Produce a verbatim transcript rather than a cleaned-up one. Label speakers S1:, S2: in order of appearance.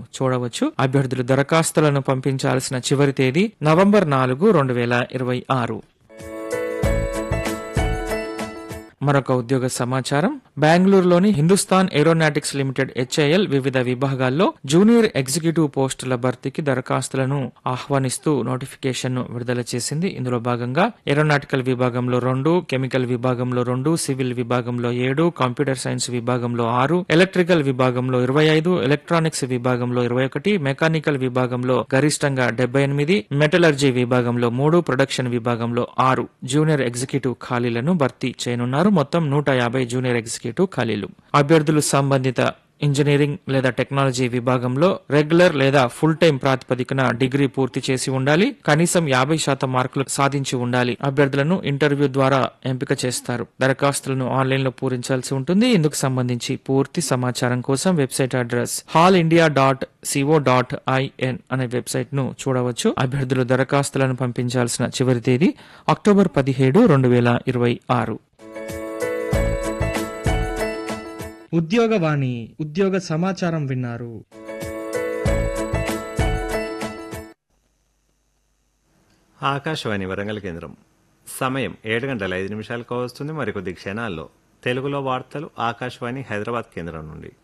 S1: చూడవచ్చు. అభ్యర్థులు దరఖాస్తులను పంపించాల్సిన చివరి తేదీ నవంబర్ నాలుగు రెండు వేల ఇరవై ఆరు. మరొక ఉద్యోగ సమాచారం. బెంగళూరులోని హిందుస్థాన్ ఏరోనాటిక్స్ లిమిటెడ్ హెచ్ఏఎల్ వివిధ విభాగాల్లో జూనియర్ ఎగ్జిక్యూటివ్ పోస్టుల భర్తీకి దరఖాస్తులను ఆహ్వానిస్తూ నోటిఫికేషన్ ను విడుదల చేసింది. ఇందులో భాగంగా ఏరోనాటికల్ విభాగంలో రెండు, కెమికల్ విభాగంలో రెండు, సివిల్ విభాగంలో ఏడు, కంప్యూటర్ సైన్స్ విభాగంలో ఆరు, ఎలక్ట్రికల్ విభాగంలో ఇరవై ఐదు, ఎలక్ట్రానిక్స్ విభాగంలో ఇరవై ఒకటి, మెకానికల్ విభాగంలో గరిష్టంగా డెబ్బై ఎనిమిది, మెటలర్జీ విభాగంలో మూడు, ప్రొడక్షన్ విభాగంలో ఆరు జూనియర్ ఎగ్జిక్యూటివ్ ఖాళీలను భర్తీ చేయనున్నారు. మొత్తం నూట యాభై జూనియర్ ఎగ్జిక్యూటివ్ ఖాళీలు. అభ్యర్థులు సంబంధిత ఇంజనీరింగ్ లేదా టెక్నాలజీ విభాగంలో రెగ్యులర్ లేదా ఫుల్ టైం ప్రాతిపదికన డిగ్రీ పూర్తి చేసి ఉండాలి. కనీసం యాభై శాతం మార్కులు సాధించి ఉండాలి. అభ్యర్థులను ఇంటర్వ్యూ ద్వారా ఎంపిక చేస్తారు. దరఖాస్తులను ఆన్లైన్ లో పూరించాల్సి ఉంటుంది. ఇందుకు సంబంధించి పూర్తి సమాచారం కోసం website address hall India dot CO dot IN అనే వెబ్సైట్ ను చూడవచ్చు. అభ్యర్థులు దరఖాస్తులను పంపించాల్సిన చివరి తేదీ అక్టోబర్ పదిహేడు రెండు వేల ఇరవై ఆరు.
S2: ఉద్యోగవాణి ఉద్యోగ సమాచారం విన్నారు.
S3: ఆకాశవాణి వరంగల్ కేంద్రం. సమయం ఏడు గంటల ఐదు నిమిషాలకు వస్తుంది. మరికొద్ది క్షణాల్లో తెలుగులో వార్తలు ఆకాశవాణి హైదరాబాద్ కేంద్రం నుండి.